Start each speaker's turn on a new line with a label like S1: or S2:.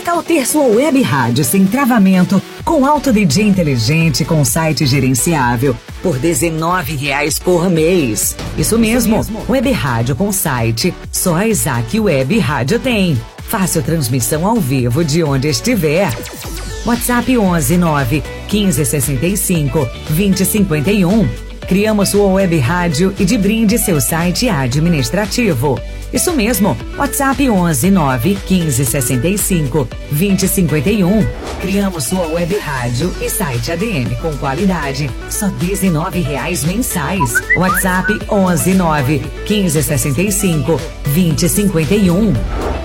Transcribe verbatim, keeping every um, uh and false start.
S1: tal ter sua web rádio sem travamento, com alto D J inteligente, com site gerenciável, por dezenove reais por mês? Isso mesmo, Isso mesmo. Web rádio com site, só a Isaac Web Rádio tem. Fácil transmissão ao vivo de onde estiver. WhatsApp onze nove quinze sessenta e cinco vinte cinquenta e um. Criamos sua web rádio e de brinde seu site administrativo. Isso mesmo, WhatsApp onze nove quinze sessenta e cinco vinte cinquenta e um. Criamos sua web rádio e site A D M com qualidade, só dezenove reais mensais. WhatsApp onze nove quinze sessenta e cinco vinte cinquenta e um.